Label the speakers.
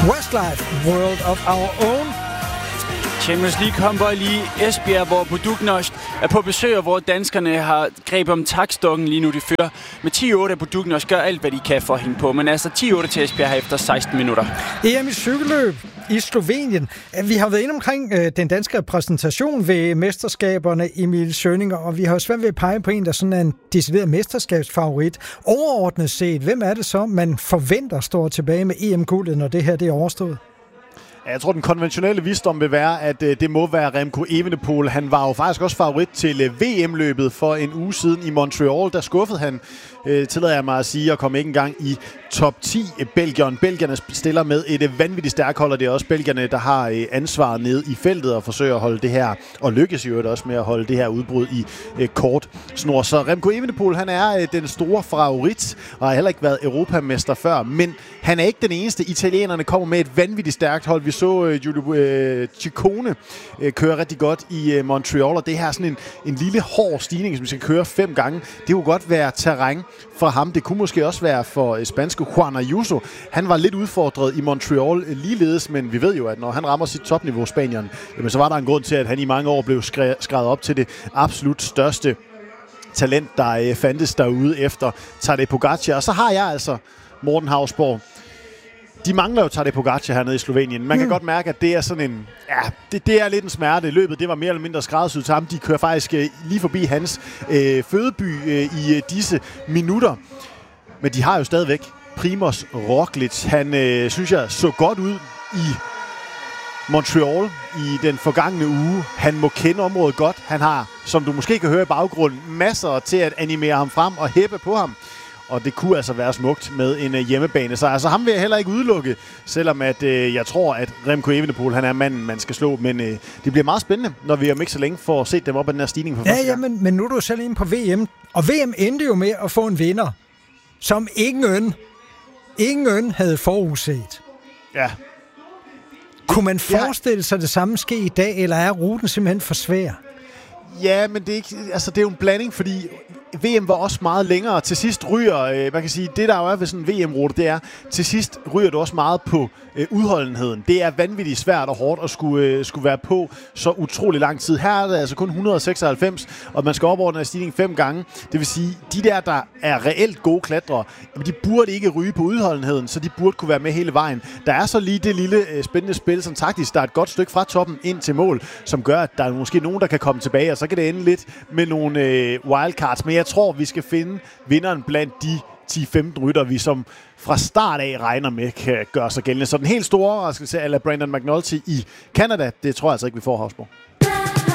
Speaker 1: Westlife, World of Our Own.
Speaker 2: Champions League håndbold i Esbjerg, hvor Budućnost er på besøg, og hvor danskerne har grebet om takstokken lige nu. De fører med 10-8, og Budućnost gør alt, hvad de kan for at hænge på. Men altså 10-8 til Esbjerg her efter 16 minutter.
Speaker 1: EM i cykelløb i Slovenien. Vi har været inde omkring den danske repræsentation ved mesterskaberne, Emil Schøninger, og vi har jo svært ved at pege på en, der sådan er en decideret mesterskabsfavorit. Overordnet set, hvem er det så, man forventer står tilbage med EM-guldet, når det her det er overstået?
Speaker 3: Jeg tror, den konventionelle visdom vil være, at det må være Remco Evenepoel. Han var jo faktisk også favorit til VM-løbet for en uge siden i Montreal. Der skuffede han, tillader jeg mig at sige, og kom ikke engang i top 10 Belgien. Belgierne stiller med et vanvittigt stærkt hold, og det er også belgierne, der har ansvaret nede i feltet og forsøger at holde det her, og lykkes i øvrigt også med at holde det her udbrud i kort snor. Så Remco Evenepoel, han er den store favorit, og har heller ikke været europamester før, men han er ikke den eneste. Italienerne kommer med et vanvittigt stærkt hold. Vi så Giulio Ciccone køre rigtig godt i Montreal, og det her er sådan en lille hård stigning, som vi skal køre 5 gange. Det kunne godt være terræn for ham. Det kunne måske også være for spanske Juan Ayuso. Han var lidt udfordret i Montreal ligeledes, men vi ved jo, at når han rammer sit topniveau, Spanien, jamen, så var der en grund til, at han i mange år blev skrevet op til det absolut største talent, der fandtes derude efter Tadej Pogačar. Og så har jeg altså Morten Hausborg. De mangler jo Tadej Pogačar hernede i Slovenien. Man kan godt mærke, at det er sådan en... Ja, det er lidt en smerte. Løbet, det var mere eller mindre skræddersyet til ham. De kører faktisk lige forbi hans fødeby i disse minutter. Men de har jo stadigvæk Primož Roglič. Han, synes jeg, så godt ud i Montreal i den forgangne uge. Han må kende området godt. Han har, som du måske kan høre i baggrunden, masser til at animere ham frem og hæppe på ham. Og det kunne altså være smukt med en hjemmebane. Så altså, ham vil jeg heller ikke udelukke, selvom at, jeg tror, at Remco Evenepoel, han er manden, man skal slå. Men det bliver meget spændende, når vi om ikke så længe får set dem op ad den her stigning for første gang.
Speaker 1: Men nu er du selv inde på VM. Og VM endte jo med at få en vinder, som ingen havde forudset.
Speaker 3: Ja.
Speaker 1: Kunne man forestille sig det samme ske i dag, eller er ruten simpelthen for svær?
Speaker 3: Ja, men det er ikke, altså det er jo en blanding, fordi VM var også meget længere. Til sidst ryger, man kan sige, det der jo er ved sådan en VM-rute, det er, til sidst ryger du også meget på udholdenheden. Det er vanvittigt svært og hårdt at skulle være på så utrolig lang tid. Her er det altså kun 196, og man skal op over den her stigning 5 gange. Det vil sige, de der er reelt gode klatrere, de burde ikke ryge på udholdenheden, så de burde kunne være med hele vejen. Der er så lige det lille spændende spil, som taktisk, der er et godt stykke fra toppen ind til mål, som gør, at der er måske nogen, der kan komme tilbage, og så kan det ende lidt med nogle wildcards. Men jeg tror, vi skal finde vinderen blandt de 10-15 rytter, vi som fra start af regner med, kan gøre sig gældende. Så den helt store overraskelse af Brandon McNulty i Canada, det tror jeg altså ikke, vi får, Hausborg.